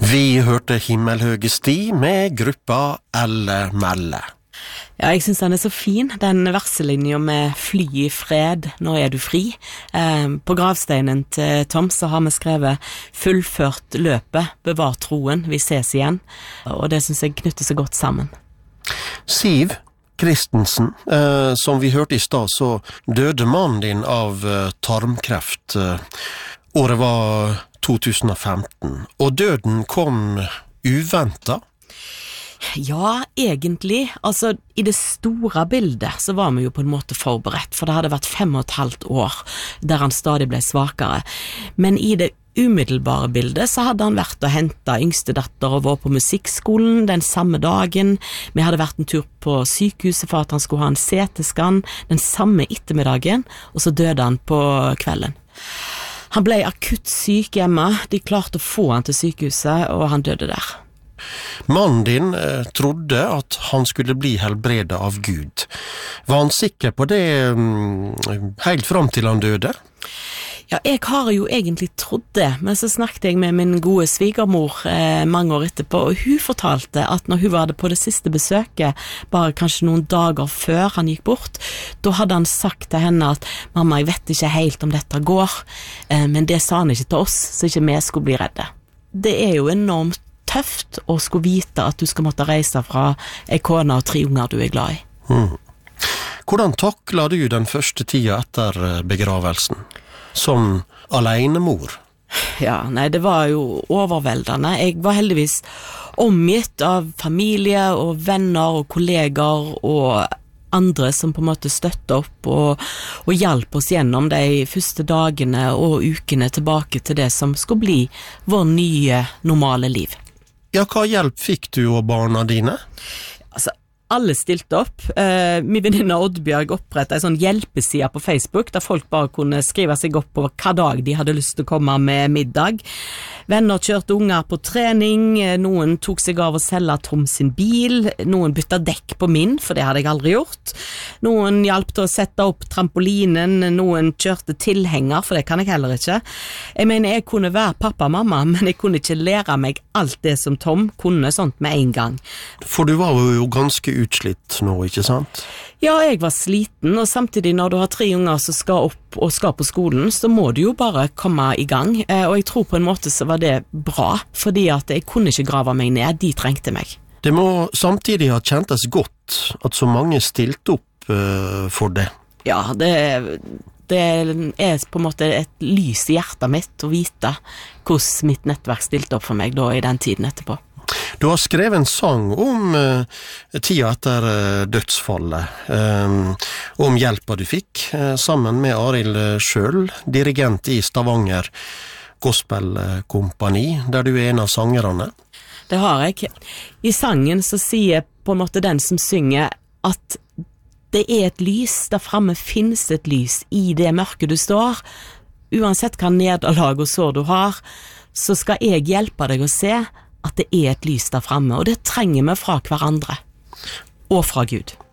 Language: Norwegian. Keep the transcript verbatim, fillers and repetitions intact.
Vi hørte Himmelhøge sti med gruppa Elle Melle. Ja, jeg synes den er så fin, den verselinja med fly i fred, nå er du fri. Eh, på gravsteinen til Tom så har vi skrevet fullført løpet, bevar troen, vi ses igjen. Og det synes jeg knytter så godt sammen. Siv Kristensen, eh, som vi hørte i stad, så døde mannen din av eh, tarmkreft. Eh, året var to tusen og femten, og døden kom uventet. Ja, egentlig. Altså, i det store bildet så var vi jo på en måte forberedt, for det hadde vært fem og et halvt år der han stadig ble svakere. Men i det umiddelbare bildet så hadde han vært og hentet yngste datter og var på musikkskolen den samme dagen. Vi hadde vært en tur på sykehuset for at han skulle ha en C T-skann den samme ettermiddagen, og så døde han på kvelden. Han ble akutt syk hjemme, de klarte å få han til sykehuset, og han døde der. Mannen din eh, trodde at han skulle bli helbredet av Gud. Var han sikker på det mm, helt fram til han døde? Ja, jeg har jo egentlig trodd det, men så snakket jeg med min gode svigermor eh, mange år etterpå, og hun fortalte at når hun var det på det siste besøket, bare kanskje noen dager før han gikk bort, da hadde han sagt til henne at «Mamma, jeg vet ikke helt om dette går», eh, men det sa han ikke til oss, så ikke vi skulle bli redde. Det er jo enormt tøft å skulle vite at du skal måtte reise fra en kone og tre unger du er glad i. Mm. Hvordan taklet du den første tida etter begravelsen? Som alenemor? Ja, nei, det var jo overveldende. Jeg var heldigvis omgitt av familie og venner og kolleger og andre som på en måte støttet opp og, og hjalp oss gjennom de første dagene og ukene tilbake til det som skulle bli vår nye, normale liv. Ja, hva hjelp fikk du og barna dine? Altså, alle stilte opp. Eh, min venninne Oddbjørg opprettet en sånn hjelpeside på Facebook, der folk bare kunne skrive seg opp på hva dag de hadde lyst til å komme med middag. Venner kjørte unger på trening, noen tok seg av å selge Tom sin bil, noen bytta dekk på min, for det hadde jeg aldri gjort. Noen hjalp til å sette opp trampolinen, noen kjørte tilhenger, for det kan jeg heller ikke. Jeg mener, jeg kunne være pappa og mamma, men jeg kunne ikke lære meg alt det som Tom kunne sånt med en gang. For du var jo ganske utslitt nå, ikke sant? Ja, jeg var sliten, og samtidig når du har tre unger som skal opp og skal på skolen, så må du jo bare komme i gang, og jeg tror på en måte så var det bra, fordi at jeg kunne ikke grave meg ned, de trengte meg. Det må samtidig ha kjentes godt at så mange stilte opp uh, for det. Ja, det, det er på en måte et lys i hjertet mitt å vite hvordan mitt nettverk stilte opp for meg da i den tiden etterpå. Du har skrevet en sang om uh, tida etter uh, dødsfallet, um, om hjelpa du fikk, uh, sammen med Arild Schøll, dirigent i Stavanger Gospelkompani, der du er en av sangerne. Det har jeg. I sangen så sier på en måte den som synger at det er et lys, der fremme finnes et lys i det mørke du står. Uansett hva nederlag og sår du har, så skal jeg hjelpe deg å se at det er et lys der fremme, og det trenger vi fra hverandre, og fra Gud.